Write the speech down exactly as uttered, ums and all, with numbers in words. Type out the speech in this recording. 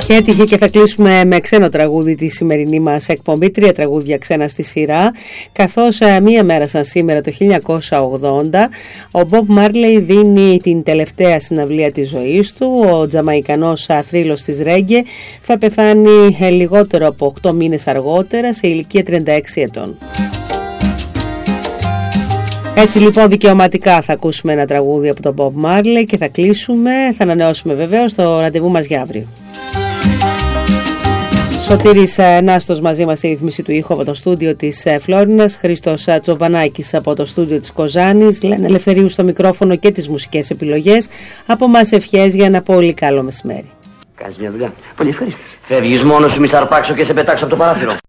Και έτυχε και θα κλείσουμε με ξένο τραγούδι τη σημερινή μας εκπομπή, τρία τραγούδια ξένα στη σειρά, καθώς μία μέρα σαν σήμερα το χίλια εννιακόσια ογδόντα ο Μπομπ Μάρλεϊ δίνει την τελευταία συναυλία της ζωής του. Ο Τζαμαϊκανός θρύλος της ρέγγε θα πεθάνει λιγότερο από οκτώ μήνες αργότερα σε ηλικία τριάντα έξι ετών. Έτσι λοιπόν δικαιωματικά θα ακούσουμε ένα τραγούδι από τον Bob Marley και θα κλείσουμε, θα ανανεώσουμε βεβαίως το ραντεβού μας για αύριο. Σωτήρης Νάστος μαζί μας στη ρύθμιση του ήχου από το στούντιο της Φλόρινας, Χρήστος Τσοβανάκης από το στούντιο της Κοζάνης, Λένα Ελευθερίου στο μικρόφωνο και τις μουσικές επιλογές. Από μας ευχές για ένα πολύ καλό μεσημέρι. Κάνεις μια δουλειά. Πολύ ευχαριστής. Φεύγεις μόνος σου, μη σ' αρπάξω και σε πετάξω από το παράθυρο.